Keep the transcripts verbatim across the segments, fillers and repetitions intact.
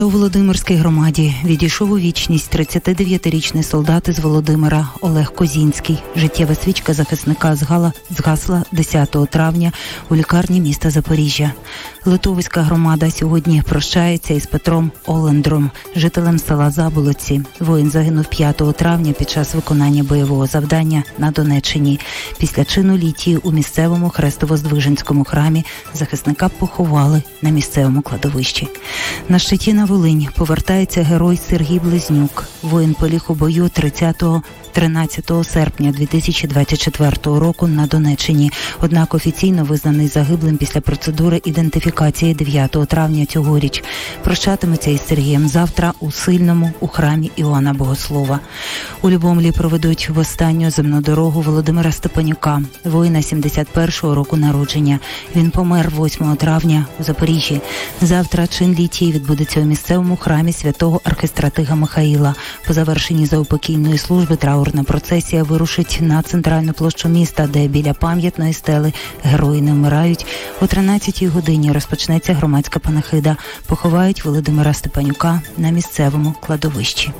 У Володимирській громаді відійшов у вічність тридцятидев'ятирічний солдат із Володимира Олег Козінський. Життєва свічка захисника згала, згасла десятого травня у лікарні міста Запоріжжя. Литовська громада сьогодні прощається із Петром Олендром, жителем села Заболоці. Воїн загинув п'ятого травня під час виконання бойового завдання на Донеччині. Після чину літії у місцевому Хрестово-Здвиженському храмі захисника поховали на місцевому кладовищі. На щиті на Волинь повертається герой Сергій Близнюк. Воїн поліг у бою тринадцятого серпня дві тисячі двадцять четвертого року на Донеччині. Однак офіційно визнаний загиблим після процедури ідентифікації дев'ятого травня цьогоріч. Прощатиметься із Сергієм завтра у Сильному у храмі Іоанна Богослова. У Любомлі проведуть в останню земну дорогу Володимира Степанюка, воїна сімдесят першого року народження. Він помер восьмого травня у Запоріжжі. Завтра чин літії відбудеться у місцевому храмі святого архистратига Михаїла. По завершенні заупокійної служби траурна процесія вирушить на центральну площу міста, де біля пам'ятної стели «Герої не вмирають» о тринадцятій годині розпочнеться громадська панахида. Поховають Володимира Степанюка на місцевому кладовищі.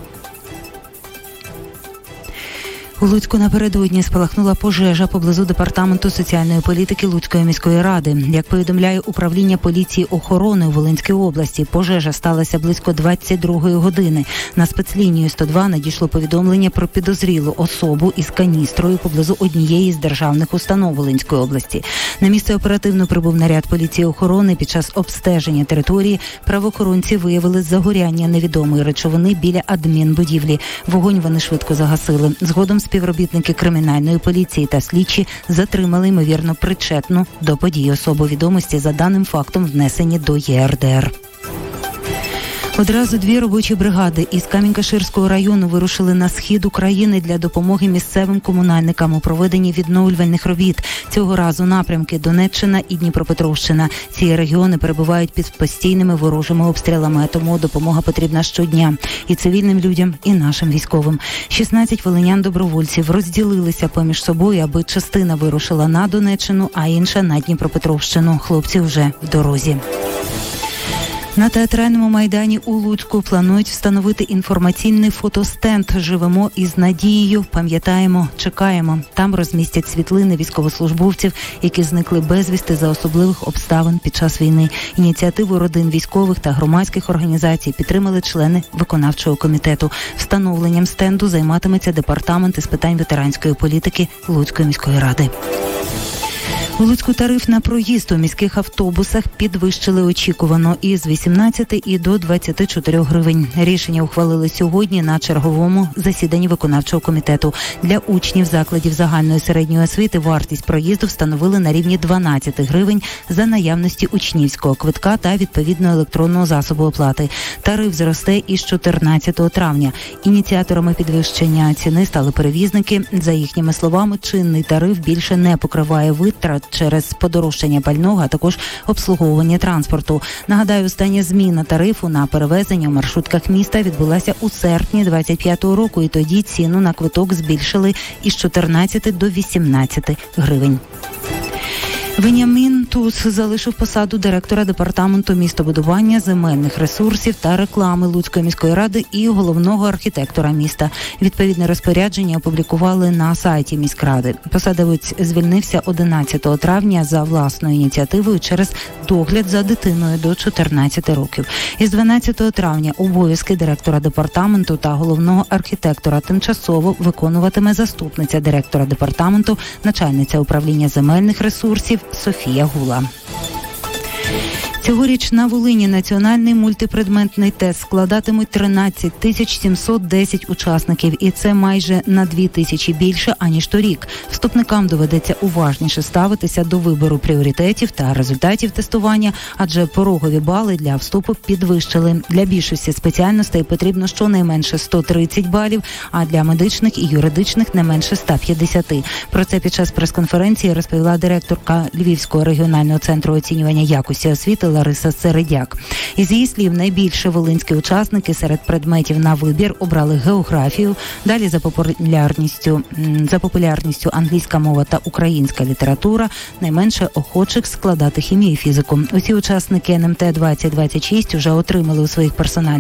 У Луцьку напередодні спалахнула пожежа поблизу департаменту соціальної політики Луцької міської ради. Як повідомляє управління поліції охорони у Волинській області, пожежа сталася близько двадцять другої години. На спецлінію сто два надійшло повідомлення про підозрілу особу із каністрою поблизу однієї з державних установ Волинської області. На місце оперативно прибув наряд поліції охорони. Під час обстеження території правоохоронці виявили загоряння невідомої речовини біля адмінбудівлі. Вогонь вони швидко загасили. Згодом співробітники кримінальної поліції та слідчі затримали, ймовірно, причетну до подій особу. Відомості за даним фактом внесені до Є Ер Де Ер. Одразу дві робочі бригади із Камінь-Каширського району вирушили на схід України для допомоги місцевим комунальникам у проведенні відновлювальних робіт. Цього разу напрямки Донеччина і Дніпропетровщина. Ці регіони перебувають під постійними ворожими обстрілами, а тому допомога потрібна щодня і цивільним людям, і нашим військовим. шістнадцять волинян-добровольців розділилися поміж собою, аби частина вирушила на Донеччину, а інша на Дніпропетровщину. Хлопці вже в дорозі. На театральному майдані у Луцьку планують встановити інформаційний фотостенд «Живемо із надією, пам'ятаємо, чекаємо». Там розмістять світлини військовослужбовців, які зникли безвісти за особливих обставин під час війни. Ініціативу родин військових та громадських організацій підтримали члени виконавчого комітету. Встановленням стенду займатиметься департамент із питань ветеранської політики Луцької міської ради. У Луцьку тариф на проїзд у міських автобусах підвищили очікувано із вісімнадцяти і до двадцяти чотирьох гривень. Рішення ухвалили сьогодні на черговому засіданні виконавчого комітету. Для учнів закладів загальної середньої освіти вартість проїзду встановили на рівні дванадцять гривень за наявності учнівського квитка та відповідного електронного засобу оплати. Тариф зросте із чотирнадцятого травня. Ініціаторами підвищення ціни стали перевізники. За їхніми словами, чинний тариф більше не покриває витрат через подорожчання пального, а також обслуговування транспорту. Нагадаю, остання зміна тарифу на перевезення у маршрутках міста відбулася у серпні двадцять п'ятого року, і тоді ціну на квиток збільшили із чотирнадцяти до вісімнадцяти гривень. Веніамін Туз залишив посаду директора департаменту містобудування, земельних ресурсів та реклами Луцької міської ради і головного архітектора міста. Відповідне розпорядження опублікували на сайті міськради. Посадовець звільнився одинадцятого травня за власною ініціативою через догляд за дитиною до чотирнадцяти років. Із дванадцятого травня обов'язки директора департаменту та головного архітектора тимчасово виконуватиме заступниця директора департаменту, начальниця управління земельних ресурсів Софія Гула. Цьогоріч на Волині національний мультипредметний тест складатимуть тринадцять тисяч сімсот десять учасників, і це майже на дві тисячі більше, аніж торік. Вступникам доведеться уважніше ставитися до вибору пріоритетів та результатів тестування, адже порогові бали для вступу підвищили. Для більшості спеціальностей потрібно щонайменше сто тридцять балів, а для медичних і юридичних не менше ста п'ятдесят. Про це під час прес-конференції розповіла директорка Львівського регіонального центру оцінювання якості освіти Лариса Середяк. Із її слів, найбільше волинські учасники серед предметів на вибір обрали географію, далі за популярністю, за популярністю англійська мова та українська література, найменше охочих складати хімію і фізику. Усі учасники ен ем те двадцять двадцять шість вже отримали у своїх персональних